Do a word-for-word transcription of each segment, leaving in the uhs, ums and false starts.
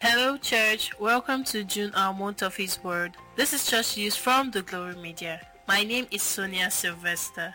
Hello church, welcome to June, our month of His Word. This is Church News from the Glory Media. My name is Sonia Sylvester.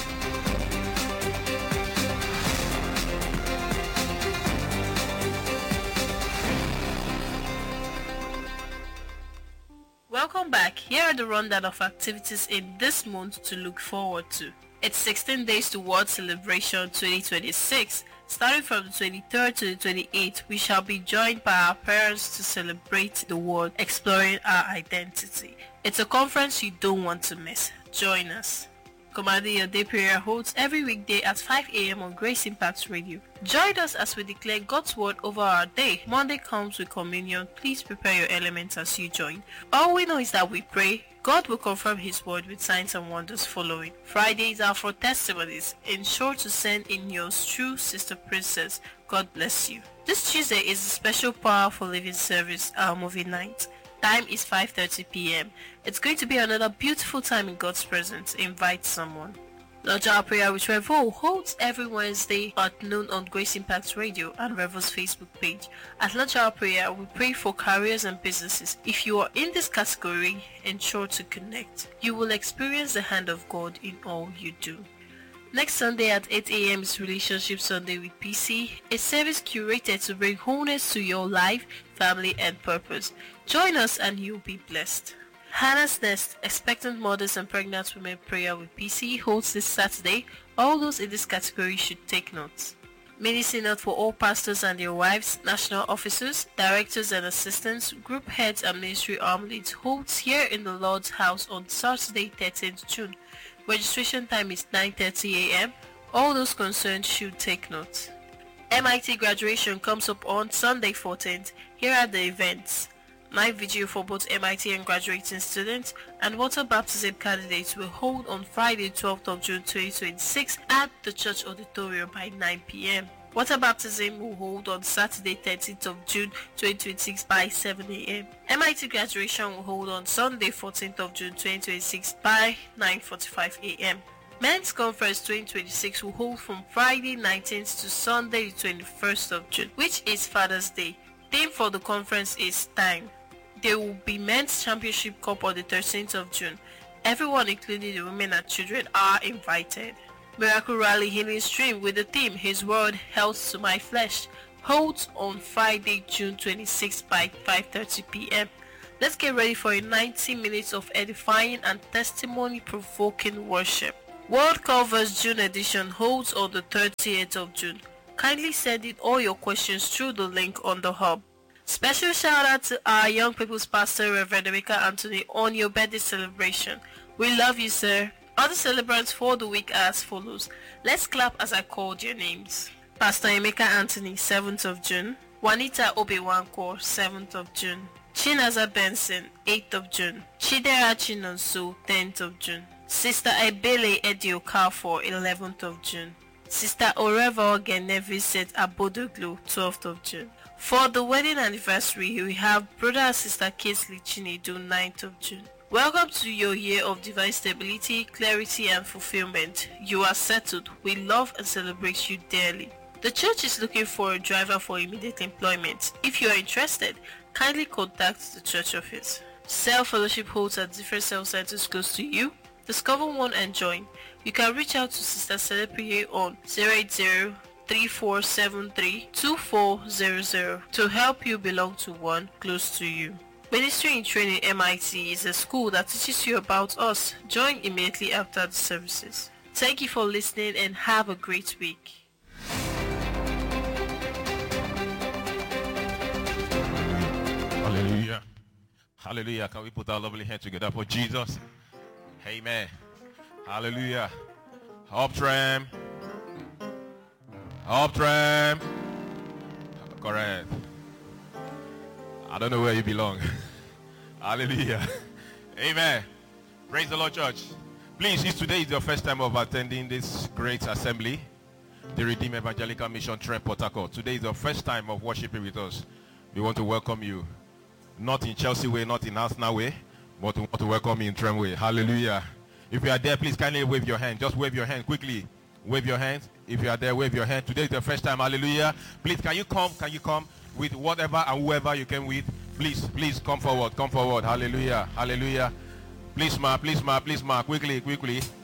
Welcome back. Here are the rundown of activities in this month to look forward to. It's sixteen days to World Celebration twenty twenty-six. Starting from the twenty-third to the twenty-eighth, we shall be joined by our parents to celebrate the world, exploring our identity. It's a conference you don't want to miss. Join us. Commanding Your Day prayer holds every weekday at five a.m. on Grace Impact Radio. Join us as we declare God's word over our day. Monday comes with communion. Please prepare your elements as you join. All we know is that we pray, God will confirm His word with signs and wonders following. Fridays are for testimonies. Ensure to send in yours true, Sister Princess. God bless you. This Tuesday is a special Power for Living service, our movie night. Time is five thirty p.m. It's going to be another beautiful time in God's presence. Invite someone. Lodge Our Prayer with Revo holds every Wednesday at noon on Grace Impact Radio and Revo's Facebook page. At Lodge Our Prayer, we pray for careers and businesses. If you are in this category, ensure to connect. You will experience the hand of God in all you do. Next Sunday at eight a.m. is Relationship Sunday with P C, a service curated to bring wholeness to your life, family and purpose. Join us and you'll be blessed. Hannah's Nest, Expectant Mothers and Pregnant Women Prayer with P C holds this Saturday. All those in this category should take notes. Mini Synod for all pastors and their wives, national officers, directors and assistants, group heads and ministry arm leads holds here in the Lord's House on Saturday thirteenth June. Registration time is nine thirty a.m. All those concerned should take notes. M I T graduation comes up on Sunday fourteenth. Here are the events. Night vigil for both M I T and graduating students and water baptism candidates will hold on Friday twelfth of June twenty twenty-six at the church auditorium by nine p.m. Water baptism will hold on Saturday thirteenth of June twenty twenty-six by seven a.m. M I T graduation will hold on Sunday fourteenth of June twenty twenty-six by nine forty-five a.m. Men's Conference twenty twenty-six will hold from Friday nineteenth to Sunday the twenty-first of June, which is Father's Day. Theme for the conference is Time. There will be Men's Championship Cup on the thirteenth of June. Everyone, including the women and children, are invited. Miracle Rally Healing Stream with the theme His Word Health to My Flesh holds on Friday, June twenty-sixth by five thirty p.m. Let's get ready for a ninety minutes of edifying and testimony-provoking worship. World Covers June edition holds on the thirtieth of June. Kindly send in all your questions through the link on the hub. Special shout out to our young people's pastor, Reverend Emeka Anthony, on your birthday celebration. We love you, sir. Other celebrants for the week are as follows. Let's clap as I called your names. Pastor Emeka Anthony, seventh of June. Juanita Obewanko, seventh of June. Chinaza Benson, eighth of June. Chidera Chinonso, tenth of June. Sister Ebele Edio Kafor, eleventh of June. Sister Oreva Geneviset Abodoglu, twelfth of June. For the wedding anniversary, we have Brother and Sister Kingsley Chinedu, ninth of June. Welcome to your year of divine stability, clarity and fulfillment. You are settled. We love and celebrate you dearly. The church is looking for a driver for immediate employment. If you are interested, kindly contact the church office. Cell fellowship holds at different cell centers close to you. Discover one and join. You can reach out to Sister Celebrity on zero eight zero, three four seven three, two four zero zero to help you belong to one close to you. Ministry in Training M I T is a school that teaches you about us. Join immediately after the services. Thank you for listening and have a great week. Hallelujah. Hallelujah. Can we put our lovely hand together for Jesus? Amen. Hallelujah. Up tram. Up tram. Correct. I don't know where you belong. Hallelujah. Amen. Praise the Lord, church. Please, if today is your first time of attending this great assembly, the Redeemed Evangelical Mission Trent Port Harcourt. Today is your first time of worshiping with us. We want to welcome you. Not in Chelsea way, not in Arsenal way, but we want to welcome you in Trent way. Hallelujah. If you are there, please kindly wave your hand. Just wave your hand quickly. Wave your hands. If you are there, wave your hand. Today is the first time. Hallelujah. Please, can you come? Can you come? with whatever and whoever you came with. Please, please come forward, come forward. Hallelujah, hallelujah. Please, ma, please, ma, please, ma, quickly, quickly.